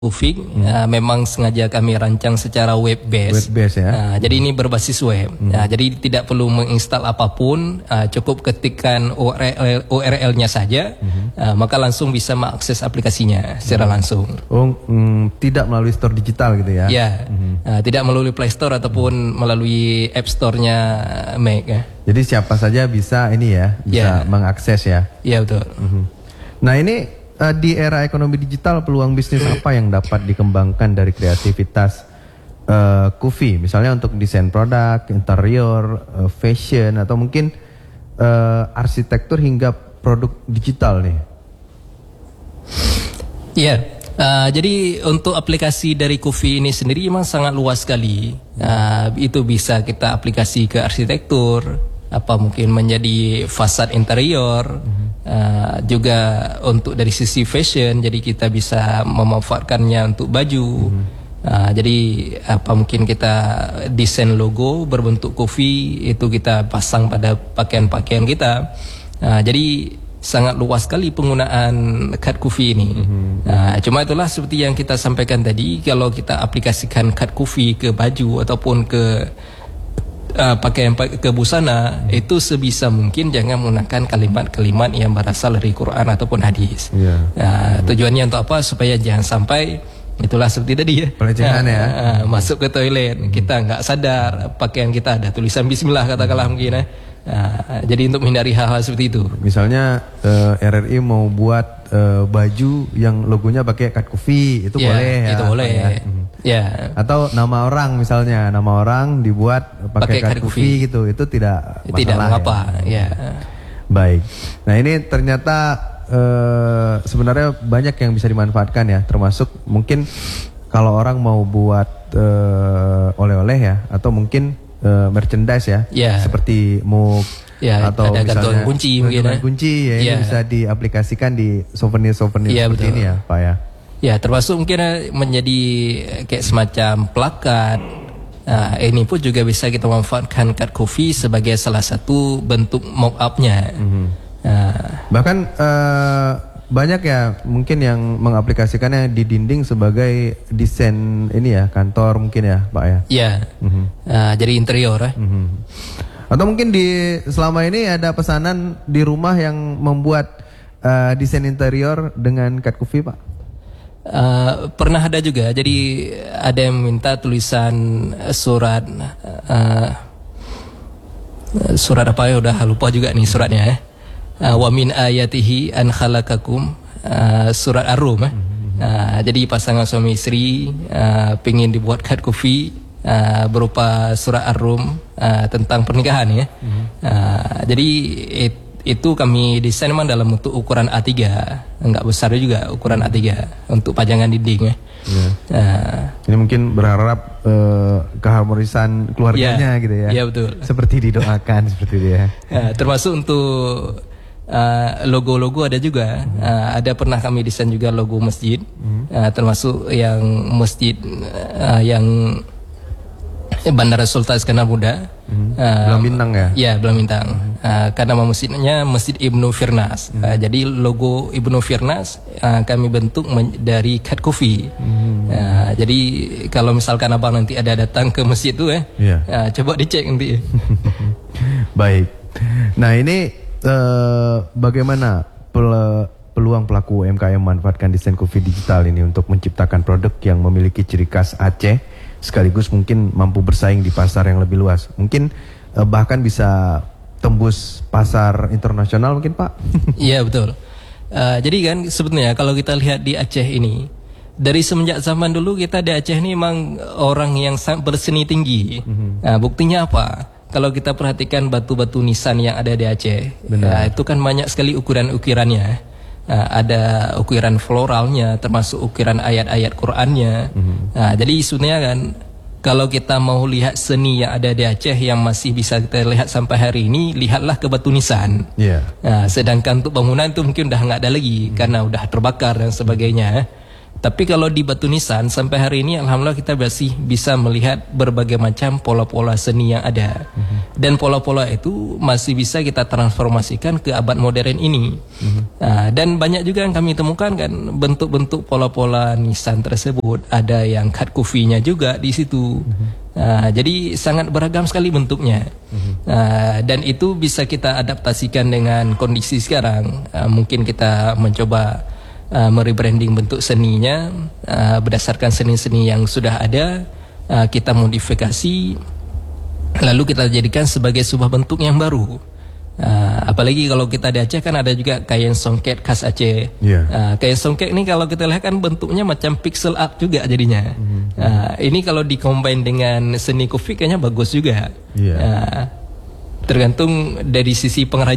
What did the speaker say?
Ufik, memang sengaja kami rancang secara web based ya. Jadi ini berbasis web. Jadi tidak perlu menginstal apapun, cukup ketikkan URL-nya saja, maka langsung bisa mengakses aplikasinya secara langsung. Tidak melalui store digital gitu ya? Ya, tidak melalui Play Store ataupun melalui App Store-nya Mac. Jadi siapa saja bisa ini ya, bisa mengakses ya? Iya betul. Nah ini di era ekonomi digital, peluang bisnis apa yang dapat dikembangkan dari kreativitas Kufi? Misalnya untuk desain produk, interior, fashion, atau mungkin arsitektur hingga produk digital nih. Iya, jadi untuk aplikasi dari Kufi ini sendiri memang sangat luas sekali. Itu bisa kita aplikasi ke arsitektur, apa mungkin menjadi fasad interior, juga untuk dari sisi fashion, jadi kita bisa memanfaatkannya untuk baju. Jadi apa mungkin kita desain logo berbentuk Kufi, itu kita pasang pada pakaian-pakaian kita. Jadi sangat luas sekali penggunaan kad Kufi ini. Cuma itulah seperti yang kita sampaikan tadi, kalau kita aplikasikan kad Kufi ke baju ataupun ke pakaian ke busana, itu sebisa mungkin jangan menggunakan kalimat-kalimat yang berasal dari Quran ataupun hadis. Tujuannya untuk apa? Supaya jangan sampai itulah seperti tadi ya, pelecehan masuk ke toilet, kita nggak sadar pakaian kita ada tulisan Bismillah katakanlah mungkin jadi untuk menghindari hal-hal seperti itu. Misalnya RRI mau buat baju yang logonya pakai kad Kufi, itu boleh ya? Itu boleh ya. Atau nama orang, misalnya nama orang dibuat pakai kad Kufi gitu, itu tidak masalah. Tidak mengapa ya. Baik. Nah ini ternyata sebenarnya banyak yang bisa dimanfaatkan ya, termasuk mungkin kalau orang mau buat oleh-oleh ya, atau mungkin merchandise ya, seperti mug atau ada misalnya kunci kunci ya, ini bisa diaplikasikan di souvenir-souvenir seperti ini ya Pak ya. Ya, termasuk mungkin menjadi kayak semacam plakat. Ini pun juga bisa kita manfaatkan kad Kufi sebagai salah satu bentuk mock-up-nya. Bahkan banyak ya mungkin yang mengaplikasikannya di dinding sebagai desain ini ya, kantor mungkin ya Pak ya. Iya. Jadi interior Atau mungkin selama ini ada pesanan di rumah yang membuat desain interior dengan kad Kufi Pak? Pernah ada juga. Jadi ada yang minta tulisan surat apa ya, udah lupa juga nih suratnya wa min ayatihi an khalaqakum, surat Ar-Rum. Jadi pasangan suami istri pengen dibuat kad Kufi berupa surat Ar-Rum tentang pernikahan ya. Jadi itu kami desain memang dalam bentuk ukuran A3, enggak besar juga, ukuran A3 untuk pajangan dinding ya. Ini mungkin berharap keharmonisan keluarganya gitu ya. Iya betul. Seperti didoakan seperti itu ya. Termasuk untuk logo-logo ada juga. Ada pernah kami desain juga logo masjid, termasuk yang masjid yang Bandara Sultan Iskandar Muda, Belang Bintang ya? Ya, Belang Bintang. Karena masjidnya Masjid Ibnu Firnas. Jadi logo Ibnu Firnas kami bentuk dari kad Kufi. Jadi kalau misalkan abang nanti ada datang ke masjid itu coba dicek nanti. Baik. Nah ini bagaimana peluang pelaku UMKM memanfaatkan desain Kufi digital ini untuk menciptakan produk yang memiliki ciri khas Aceh, sekaligus mungkin mampu bersaing di pasar yang lebih luas, mungkin bahkan bisa tembus pasar internasional mungkin Pak? Iya betul. Jadi kan sebetulnya kalau kita lihat di Aceh ini, dari semenjak zaman dulu kita di Aceh ini memang orang yang sangat berseni tinggi. Buktinya apa? Kalau kita perhatikan batu-batu nisan yang ada di Aceh, itu kan banyak sekali ukuran-ukurannya. Ada ukiran floralnya, termasuk ukiran ayat-ayat Qur'annya. Jadi sebenarnya kan kalau kita mau lihat seni yang ada di Aceh yang masih bisa kita lihat sampai hari ini, lihatlah ke batu nisan. Sedangkan untuk bangunan itu mungkin udah nggak ada lagi karena udah terbakar dan sebagainya. Tapi kalau di Batu Nisan sampai hari ini alhamdulillah kita masih bisa melihat berbagai macam pola-pola seni yang ada. Dan pola-pola itu masih bisa kita transformasikan ke abad modern ini. Dan banyak juga yang kami temukan kan bentuk-bentuk pola-pola nisan tersebut. Ada yang cut kufinya juga di situ. Jadi sangat beragam sekali bentuknya. Dan itu bisa kita adaptasikan dengan kondisi sekarang. Mungkin kita mencoba merebranding bentuk seninya berdasarkan seni-seni yang sudah ada, kita modifikasi, lalu kita jadikan sebagai sebuah bentuk yang baru. Apalagi kalau kita di Aceh kan ada juga kain songket khas Aceh. Kain songket ini kalau kita lihat kan bentuknya macam pixel art juga jadinya. Ini kalau dikombin dengan seni kufi kayaknya bagus juga. Tergantung dari sisi pengrajin